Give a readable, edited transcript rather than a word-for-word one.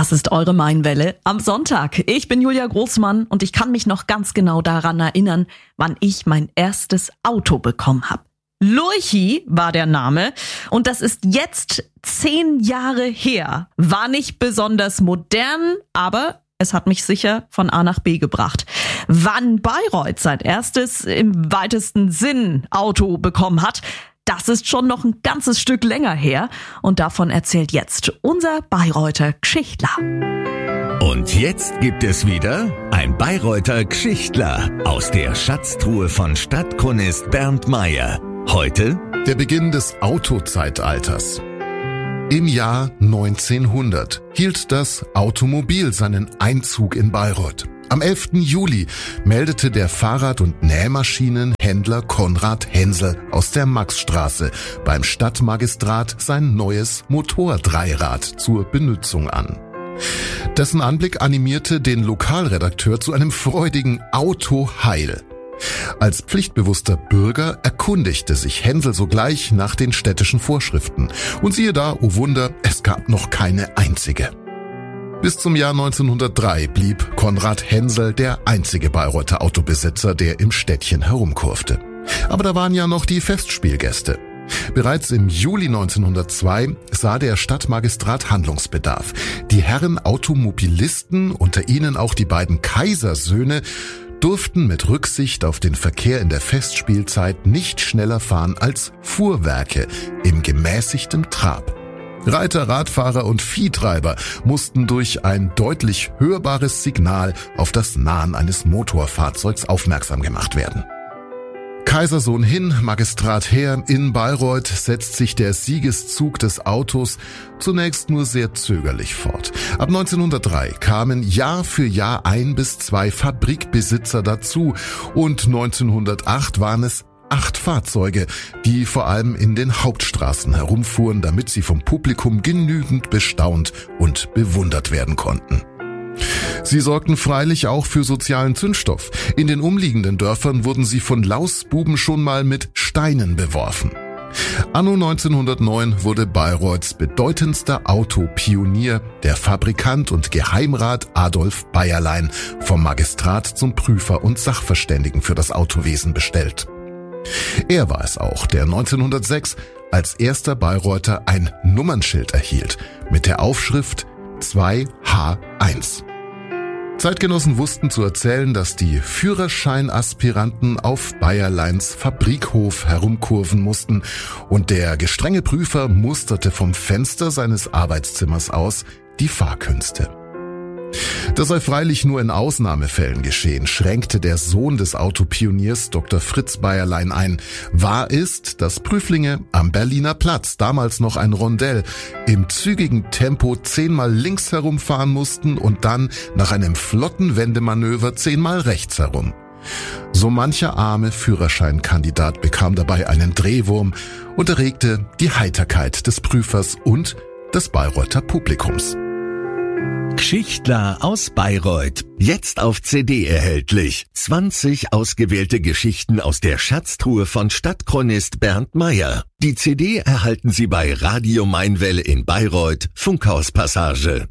Das ist eure Mainwelle am Sonntag. Ich bin Julia Großmann und ich kann mich noch ganz genau daran erinnern, wann ich mein erstes Auto bekommen habe. Lurchi war der Name und das ist jetzt 10 Jahre her. War nicht besonders modern, aber es hat mich sicher von A nach B gebracht. Wann Bayreuth sein erstes im weitesten Sinn Auto bekommen hat, das ist schon noch ein ganzes Stück länger her. Und davon erzählt jetzt unser Bayreuther Geschichtler. Und jetzt gibt es wieder ein Bayreuther Geschichtler aus der Schatztruhe von Stadtchronist Bernd Meier. Heute der Beginn des Autozeitalters. Im Jahr 1900 hielt das Automobil seinen Einzug in Bayreuth. Am 11. Juli meldete der Fahrrad- und Nähmaschinenhändler Konrad Hensel aus der Maxstraße beim Stadtmagistrat sein neues Motordreirad zur Benutzung an. Dessen Anblick animierte den Lokalredakteur zu einem freudigen Autoheil. Als pflichtbewusster Bürger erkundigte sich Hensel sogleich nach den städtischen Vorschriften. Und siehe da, oh Wunder, es gab noch keine einzige. Bis zum Jahr 1903 blieb Konrad Hensel der einzige Bayreuther Autobesitzer, der im Städtchen herumkurfte. Aber da waren ja noch die Festspielgäste. Bereits im Juli 1902 sah der Stadtmagistrat Handlungsbedarf. Die Herren Automobilisten, unter ihnen auch die beiden Kaisersöhne, durften mit Rücksicht auf den Verkehr in der Festspielzeit nicht schneller fahren als Fuhrwerke im gemäßigten Trab. Reiter, Radfahrer und Viehtreiber mussten durch ein deutlich hörbares Signal auf das Nahen eines Motorfahrzeugs aufmerksam gemacht werden. Kaisersohn hin, Magistrat her, in Bayreuth setzt sich der Siegeszug des Autos zunächst nur sehr zögerlich fort. Ab 1903 kamen Jahr für Jahr 1 bis 2 Fabrikbesitzer dazu und 1908 waren es 8 Fahrzeuge, die vor allem in den Hauptstraßen herumfuhren, damit sie vom Publikum genügend bestaunt und bewundert werden konnten. Sie sorgten freilich auch für sozialen Zündstoff. In den umliegenden Dörfern wurden sie von Lausbuben schon mal mit Steinen beworfen. Anno 1909 wurde Bayreuths bedeutendster Autopionier, der Fabrikant und Geheimrat Adolf Bayerlein, vom Magistrat zum Prüfer und Sachverständigen für das Autowesen bestellt. Er war es auch, der 1906 als erster Bayreuther ein Nummernschild erhielt mit der Aufschrift 2H1. Zeitgenossen wussten zu erzählen, dass die Führerscheinaspiranten auf Bayerleins Fabrikhof herumkurven mussten und der gestrenge Prüfer musterte vom Fenster seines Arbeitszimmers aus die Fahrkünste. Das sei freilich nur in Ausnahmefällen geschehen, schränkte der Sohn des Autopioniers Dr. Fritz Bayerlein ein. Wahr ist, dass Prüflinge am Berliner Platz, damals noch ein Rondell, im zügigen Tempo 10-mal links herumfahren mussten und dann nach einem flotten Wendemanöver 10-mal rechts herum. So mancher arme Führerscheinkandidat bekam dabei einen Drehwurm und erregte die Heiterkeit des Prüfers und des Bayreuther Publikums. Geschichtler aus Bayreuth. Jetzt auf CD erhältlich. 20 ausgewählte Geschichten aus der Schatztruhe von Stadtchronist Bernd Meier. Die CD erhalten Sie bei Radio Mainwelle in Bayreuth, Funkhauspassage.